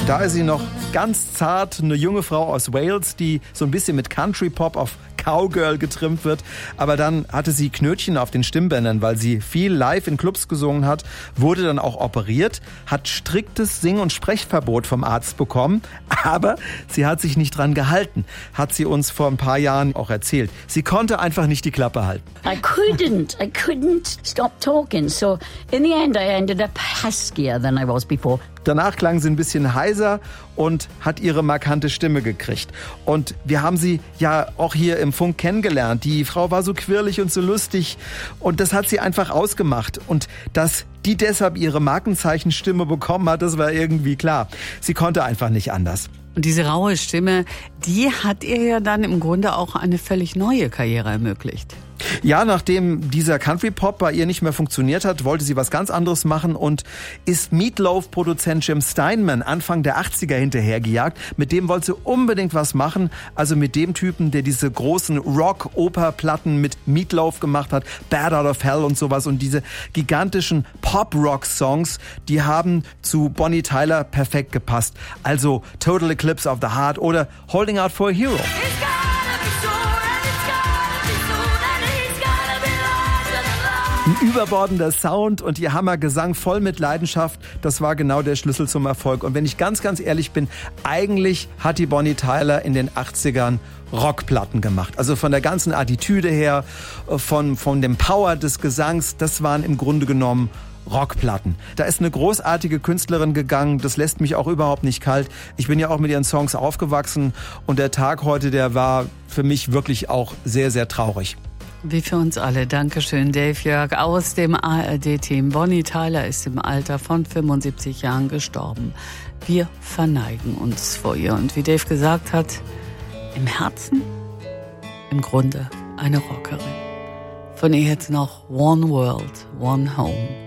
Da ist sie noch ganz zart, eine junge Frau aus Wales, die so ein bisschen mit Country-Pop auf Cowgirl getrimmt wird. Aber dann hatte sie Knötchen auf den Stimmbändern, weil sie viel live in Clubs gesungen hat, wurde dann auch operiert, hat striktes Sing- und Sprechverbot vom Arzt bekommen. Aber sie hat sich nicht dran gehalten, hat sie uns vor ein paar Jahren auch erzählt. Sie konnte einfach nicht die Klappe halten. I couldn't stop talking. So in the end I ended up huskier than I was before. Danach klang sie ein bisschen heiser und hat ihre markante Stimme gekriegt. Und wir haben sie ja auch hier im Funk kennengelernt. Die Frau war so quirlig und so lustig und das hat sie einfach ausgemacht. Und dass die deshalb ihre Markenzeichenstimme bekommen hat, das war irgendwie klar. Sie konnte einfach nicht anders. Und diese raue Stimme, die hat ihr ja dann im Grunde auch eine völlig neue Karriere ermöglicht. Ja, nachdem dieser Country-Pop bei ihr nicht mehr funktioniert hat, wollte sie was ganz anderes machen und ist Meatloaf-Produzent Jim Steinman Anfang der 80er hinterhergejagt. Mit dem wollte sie unbedingt was machen, also mit dem Typen, der diese großen Rock-Oper-Platten mit Meatloaf gemacht hat, Bad Out of Hell und sowas. Und diese gigantischen Pop-Rock-Songs, die haben zu Bonnie Tyler perfekt gepasst. Also Total Eclipse of the Heart oder Holding Out for a Hero. Ein überbordender Sound und ihr Hammergesang voll mit Leidenschaft, das war genau der Schlüssel zum Erfolg. Und wenn ich ganz, ganz ehrlich bin, eigentlich hat die Bonnie Tyler in den 80ern Rockplatten gemacht. Also von der ganzen Attitüde her, von dem Power des Gesangs, das waren im Grunde genommen Rockplatten. Da ist eine großartige Künstlerin gegangen, das lässt mich auch überhaupt nicht kalt. Ich bin ja auch mit ihren Songs aufgewachsen und der Tag heute, der war für mich wirklich auch sehr, sehr traurig. Wie für uns alle. Dankeschön, Dave Jörg aus dem ARD-Team. Bonnie Tyler ist im Alter von 75 Jahren gestorben. Wir verneigen uns vor ihr. Und wie Dave gesagt hat, im Herzen im Grunde eine Rockerin. Von ihr jetzt noch One World, One Home.